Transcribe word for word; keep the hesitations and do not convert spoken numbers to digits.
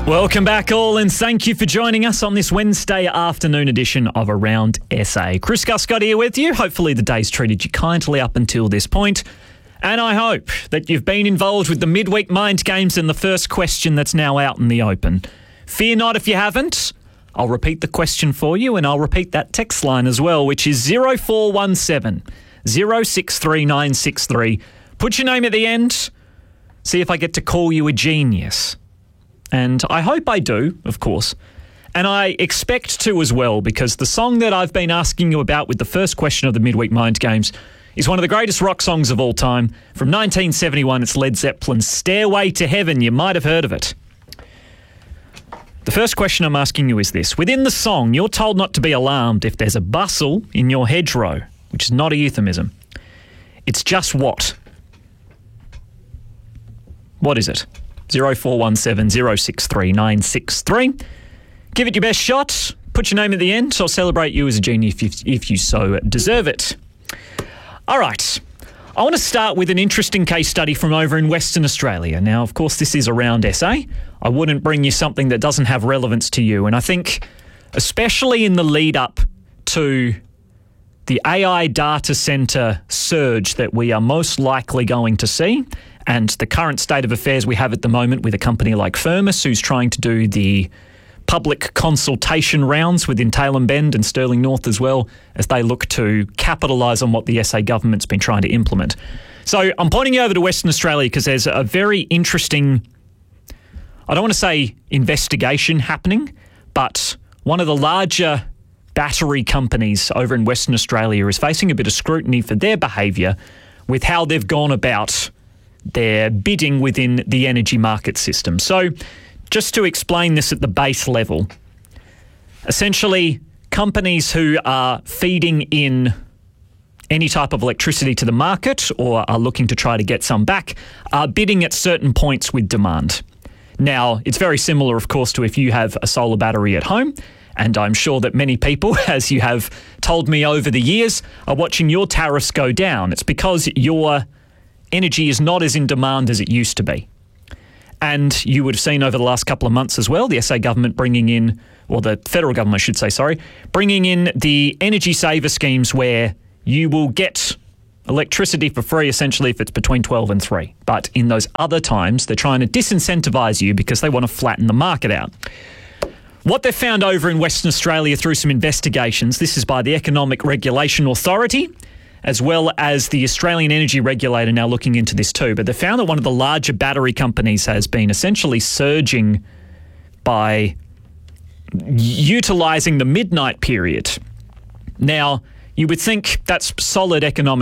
Welcome back all, and thank you for joining us on this Wednesday afternoon edition of Around S A. Chris Guscott here with you. Hopefully the day's treated you kindly up until this point, and I hope that you've been involved with the midweek mind games and the first question that's now out in the open. Fear not if you haven't. I'll repeat the question for you, and I'll repeat that text line as well, which is zero four one seven, zero six three nine six three. Put your name at the end. See if I get to call you a genius. And I hope I do, of course. And I expect to as well, because the song that I've been asking you about with the first question of the Midweek Mind Games is one of the greatest rock songs of all time. From nineteen seventy-one, it's Led Zeppelin's Stairway to Heaven. You might have heard of it. The first question I'm asking you is this. Within the song, you're told not to be alarmed if there's a bustle in your hedgerow, which is not a euphemism. It's just what? What is it? zero four one seven, zero six three nine six three. Give it your best shot. Put your name at the end. I'll celebrate you as a genius if you, if you so deserve it. All right. I want to start with an interesting case study from over in Western Australia. Now, of course, this is Around S A. I wouldn't bring you something that doesn't have relevance to you. And I think, especially in the lead up to the A I data centre surge that we are most likely going to see, and the current state of affairs we have at the moment with a company like Firmus, who's trying to do the public consultation rounds within Tailem Bend and Stirling North as well, as they look to capitalise on what the S A government's been trying to implement. So I'm pointing you over to Western Australia because there's a very interesting, I don't want to say investigation happening, but one of the larger battery companies over in Western Australia is facing a bit of scrutiny for their behaviour with how they've gone about their bidding within the energy market system. So just to explain this at the base level, essentially companies who are feeding in any type of electricity to the market or are looking to try to get some back are bidding at certain points with demand. Now, it's very similar, of course, to if you have a solar battery at home, and I'm sure that many people, as you have told me over the years, are watching your tariffs go down. It's because your energy is not as in demand as it used to be. And you would have seen over the last couple of months as well, the S A government bringing in, or the federal government, I should say, sorry, bringing in the energy saver schemes where you will get electricity for free, essentially, if it's between twelve and three. But in those other times, they're trying to disincentivise you because they want to flatten the market out. What they've found over in Western Australia through some investigations, this is by the Economic Regulation Authority, as well as the Australian Energy Regulator now looking into this too. But they found that one of the larger battery companies has been essentially surging by utilising the midnight period. Now, you would think that's solid economic